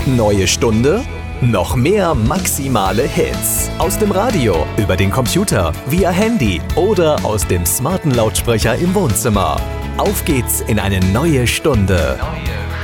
Neue Stunde, noch mehr maximale Hits. Aus dem Radio, über den Computer, via Handy oder aus dem smarten Lautsprecher im Wohnzimmer. Auf geht's in eine neue Stunde.